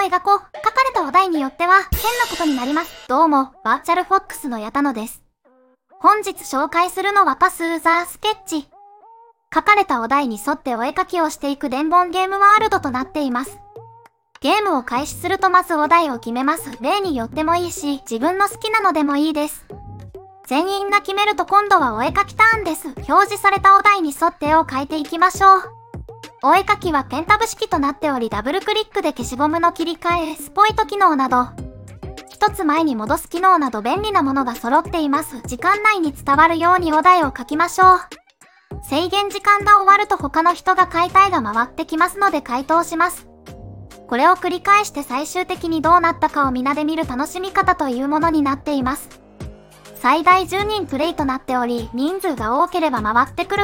題が書かれたお題によっては変なことになります。どうも、バーチャルフォックスの矢田野です。本日紹介するのはパス・ザ・スケッチ。書かれたお題に沿ってお絵描きをしていく伝言ゲームワールドとなっています。ゲームを開始するとまずお題を決めます。例によってもいいし、自分の好きなのでもいいです。全員が決めると今度はお絵描きターンです。表示されたお題に沿って絵を描いていきましょう。お絵描きはペンタブ式となっており、ダブルクリックで消しゴムの切り替え、スポイト機能など、一つ前に戻す機能など便利なものが揃っています。時間内に伝わるようにお題を書きましょう。制限時間が終わると他の人が書いた絵が回ってきますので回答します。これを繰り返して最終的にどうなったかを皆で見る楽しみ方というものになっています。最大10人プレイとなっており、人数が多ければ回ってくる